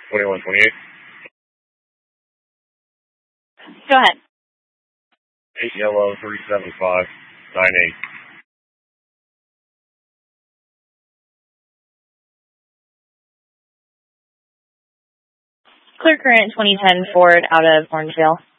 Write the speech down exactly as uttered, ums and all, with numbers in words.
twenty-one twenty-eight. Go ahead. eight yellow, three seven five nine eight. Clear current twenty ten Ford out of Orangevale.